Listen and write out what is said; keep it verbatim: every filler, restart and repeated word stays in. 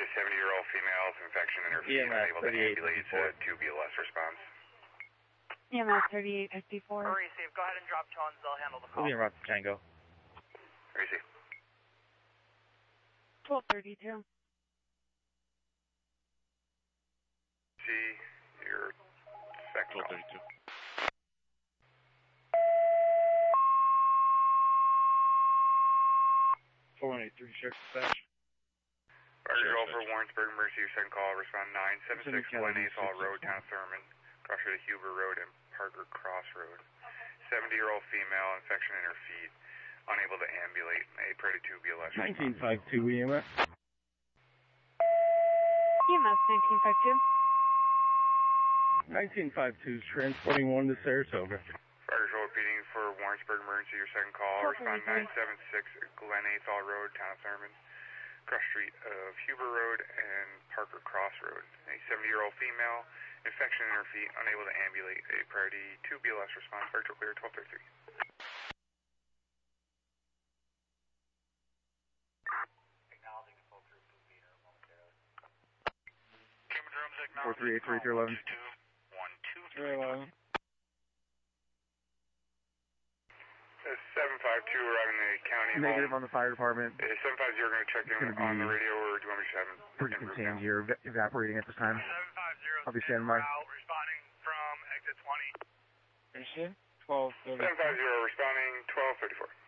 seventy-year-old female with infection in her feet, unable to ambulate, uh, two B L S response. E M S thirty-eight fifty-four. Receive. Go ahead and drop tones. They'll handle the call. We'll be around Tango. Receive. twelve thirty-two. See your second twelve call. thirty-two. four one eight three, Sheriff Dispatch. Roger, roll for Warrensburg Emergency, your second call. Respond nine seven six Glen Athol Road, Town Thurman. Cross to Huber Road and Parker Cross Road. seventy-year-old female, infection in her feet, unable to ambulate. A priority two B L S. nineteen fifty-two E M S. E M S nineteen fifty-two. nineteen fifty-two is transporting one to Saratoga. Roger, roll repeating for Warrensburg Emergency, your second call. Respond nine seven six Glen Athol Road, Town Thurman. Cross street of Huber Road and Parker Cross Road. A seventy-year-old female, infection in her feet, unable to ambulate. A priority two B L S response. Virtual clear twelve thirty-three. Acknowledging the full crew blue meter momentarily. four three eight three three eleven. one two three eleven. seven five two arriving in the county. Negative home. on the fire department. Is seven five zero going to check in on the radio, or do you want me to have him? Pretty contained here, ev evaporating at this time. seven five zero. I'll be standing by. Responding from exit twenty. Understood? twelve thirty. seven five zero responding twelve thirty-four.